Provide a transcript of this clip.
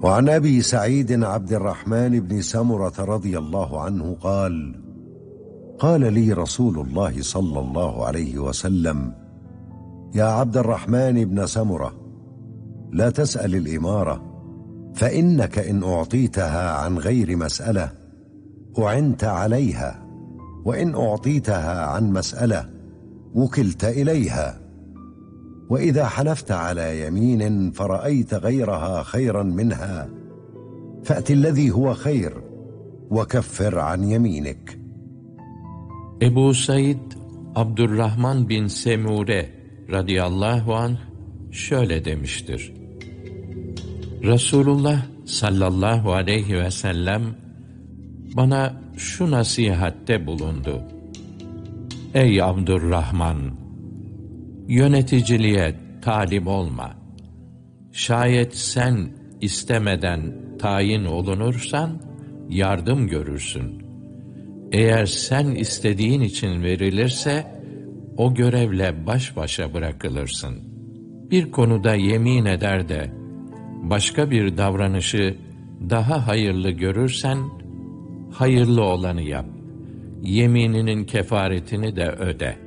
وعن أبي سعيد عبد الرحمن بن سمرة رضي الله عنه قال: قال لي رسول الله صلى الله عليه وسلم: يا عبد الرحمن بن سمرة، لا تسأل الإمارة، فإنك إن أعطيتها عن غير مسألة أعنت عليها، وإن أعطيتها عن مسألة وكلت إليها. وإذا حلفت على يمين فرأيت غيرها خيرا منها فأت الذي هو خير وكفر عن يمينك. Ebu Said Abdurrahman bin Semure radıyallahu anh şöyle demiştir: Resulullah sallallahu aleyhi ve sellem bana şu nasihatte bulundu: Ey Abdurrahman! Yöneticiliğe talip olma. Şayet sen istemeden tayin olunursan yardım görürsün. Eğer sen istediğin için verilirse o görevle baş başa bırakılırsın. Bir konuda yemin eder de başka bir davranışı daha hayırlı görürsen hayırlı olanı yap. Yemininin kefaretini de öde.